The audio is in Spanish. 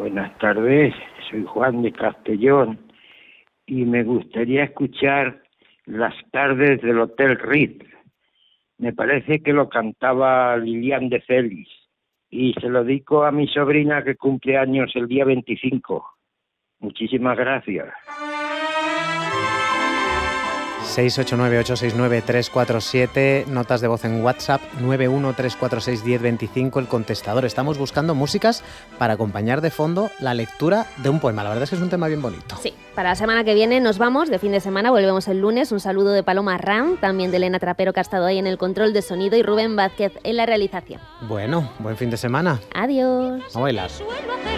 Buenas tardes, soy Juan de Castellón y me gustaría escuchar Las tardes del Hotel Ritz. Me parece que lo cantaba Lilian de Celis y se lo dedico a mi sobrina que cumple años el día 25. Muchísimas gracias. 689-869-347, notas de voz en WhatsApp 913461025, el contestador. Estamos buscando músicas para acompañar de fondo la lectura de un poema. La verdad es que es un tema bien bonito. Sí, para la semana que viene nos vamos, de fin de semana, volvemos el lunes. Un saludo de Paloma Ram, también de Elena Trapero, que ha estado ahí en el control de sonido, y Rubén Vázquez en la realización. Bueno, buen fin de semana. Adiós. A bailar.